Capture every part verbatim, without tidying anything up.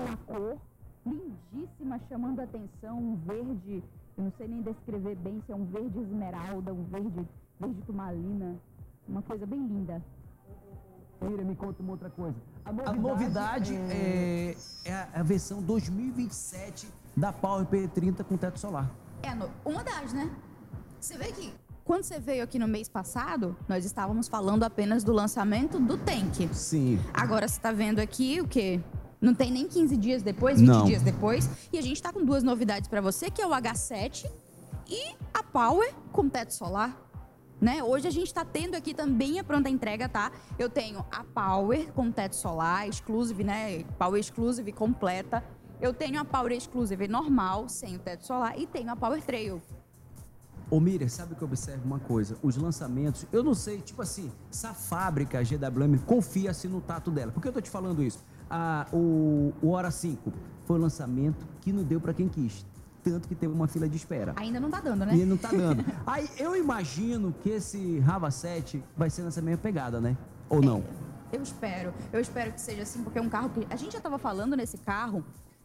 a cor, lindíssima, chamando a atenção, um verde, eu não sei nem descrever bem se é um verde esmeralda, um verde, verde turmalina, uma coisa bem linda. Miriam, me conta uma outra coisa. A novidade, a novidade é... É, é a versão dois mil e vinte e sete da Power P trinta com teto solar. É uma das, né? Você vê que quando você veio aqui no mês passado, nós estávamos falando apenas do lançamento do Tank. Sim. Agora você está vendo aqui o quê? Não tem nem quinze dias depois, vinte Não. dias depois. E a gente está com duas novidades para você, que é o H sete e a Power com teto solar. Né? Hoje a gente está tendo aqui também a pronta entrega, tá? Eu tenho a Power com teto solar, exclusive, né? Power Exclusive completa. Eu tenho a Power Exclusive normal, sem o teto solar, e tenho a Power Trail. Ô Miriam, sabe que eu observo uma coisa? Os lançamentos, eu não sei, tipo assim, se a fábrica G W M confia assim no tato dela. Por que eu tô te falando isso? Ah, o, o Hora cinco foi um lançamento que não deu para quem quis. Tanto que teve uma fila de espera. Ainda não tá dando, né? E não tá dando. Aí eu imagino que esse Rava sete vai ser nessa mesma pegada, né? Ou não? É, eu espero. Eu espero que seja assim, porque é um carro que... A gente já tava falando nesse carro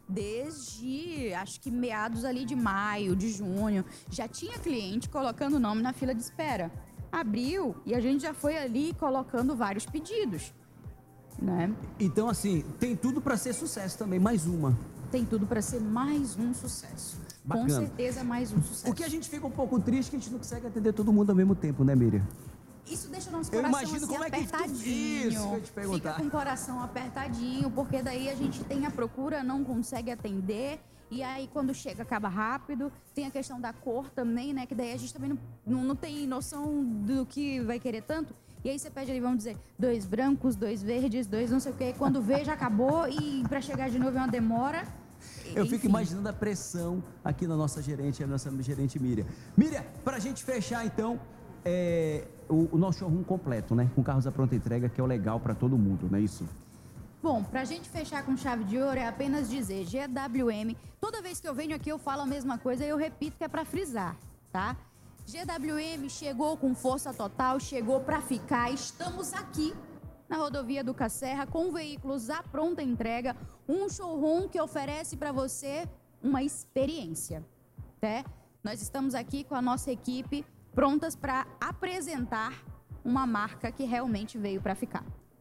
desde, acho que meados ali de maio, de junho. Já tinha cliente colocando o nome na fila de espera. Abriu e a gente já foi ali colocando vários pedidos, né? Então, assim, tem tudo para ser sucesso também. Mais uma. Tem tudo para ser mais um sucesso. Bacana. Com certeza, mais um sucesso. O que a gente fica um pouco triste é que a gente não consegue atender todo mundo ao mesmo tempo, né, Miriam? Isso deixa o nosso Eu coração imagino assim, como é que tu... apertadinho. Isso que eu ia te perguntar. Fica com o coração apertadinho, porque daí a gente tem a procura, não consegue atender. E aí, quando chega, acaba rápido. Tem a questão da cor também, né? Que daí a gente também não, não, não tem noção do que vai querer tanto. E aí você pede ali, vamos dizer, dois brancos, dois verdes, dois não sei o quê. Quando vê, já acabou. E pra chegar de novo é uma demora. Eu Enfim. fico imaginando a pressão aqui na nossa gerente, a nossa gerente Miriam. Miriam, pra gente fechar, então, é, o, o nosso showroom completo, né? Com carros à pronta entrega, que é o legal pra todo mundo, não é isso? Bom, pra gente fechar com chave de ouro é apenas dizer G W M. Toda vez que eu venho aqui eu falo a mesma coisa e eu repito que é pra frisar, tá? G W M chegou com força total, chegou pra ficar. Estamos aqui na rodovia do Cacerra com veículos à pronta entrega, um showroom que oferece para você uma experiência, né? Nós estamos aqui com a nossa equipe prontas para apresentar uma marca que realmente veio para ficar.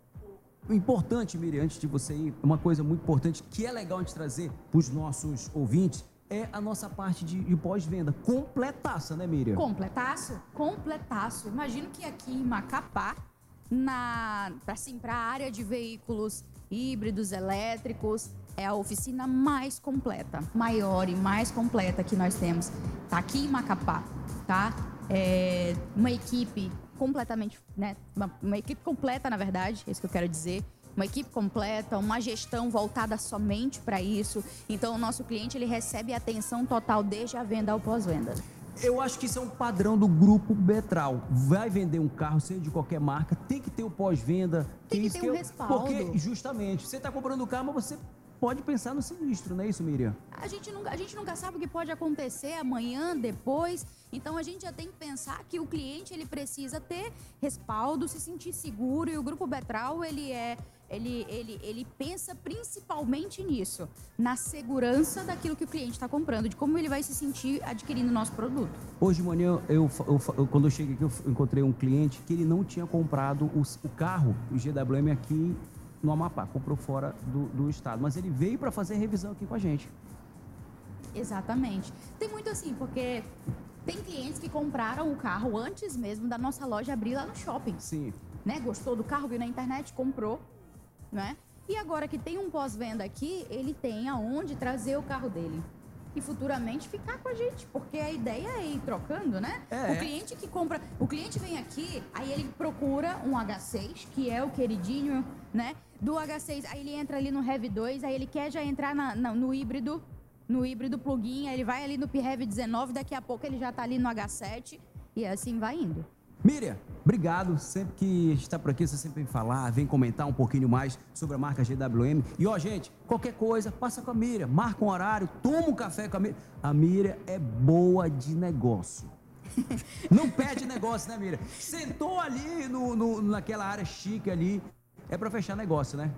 O importante, Miriam, antes de você ir, uma coisa muito importante que é legal a gente trazer para os nossos ouvintes é a nossa parte de, de pós-venda. Completaça, né, Miriam? Completaço, completaço. Imagino que aqui em Macapá, na, assim, para a área de veículos híbridos, elétricos, é a oficina mais completa, maior e mais completa que nós temos. Tá aqui em Macapá, tá? É uma equipe completamente, né? Uma, uma equipe completa, na verdade, é isso que eu quero dizer. Uma equipe completa, uma gestão voltada somente para isso. Então, o nosso cliente, ele recebe atenção total desde a venda ao pós-venda. Eu acho que isso é um padrão do grupo Betral. Vai vender um carro, seja de qualquer marca, tem que ter o pós-venda. Tem que, que ter um eu, respaldo. Porque, justamente, você está comprando o carro, mas você pode pensar no sinistro, não é isso, Miriam? A gente, nunca, a gente nunca sabe o que pode acontecer amanhã, depois. Então, a gente já tem que pensar que o cliente, ele precisa ter respaldo, se sentir seguro. E o Grupo Betral, ele é... Ele, ele, ele pensa principalmente nisso, na segurança daquilo que o cliente está comprando, de como ele vai se sentir adquirindo o nosso produto. Hoje de manhã, eu, eu, eu, quando eu cheguei aqui, eu encontrei um cliente que ele não tinha comprado o, o carro, o G W M aqui no Amapá, comprou fora do, do estado, mas ele veio para fazer revisão aqui com a gente. Exatamente. Tem muito assim, porque tem clientes que compraram o carro antes mesmo da nossa loja abrir lá no shopping. Sim. Né? Gostou do carro, viu na internet, comprou. Né? E agora que tem um pós-venda aqui, ele tem aonde trazer o carro dele. E futuramente ficar com a gente, porque a ideia é ir trocando, né? É. O cliente que compra, o cliente vem aqui, aí ele procura um H seis, que é o queridinho, né? Do H seis, aí ele entra ali no REV dois, aí ele quer já entrar na, na, no híbrido, no híbrido plug-in, aí ele vai ali no P REV dezenove, daqui a pouco ele já tá ali no H sete, e assim vai indo. Miriam, obrigado. Sempre que a gente está por aqui, você sempre vem falar, vem comentar um pouquinho mais sobre a marca G W M. E, ó, gente, qualquer coisa, passa com a Miriam, marca um horário, toma um café com a Miriam. A Miriam é boa de negócio. Não perde negócio, né, Miriam? Sentou ali no, no, naquela área chique ali, é para fechar negócio, né?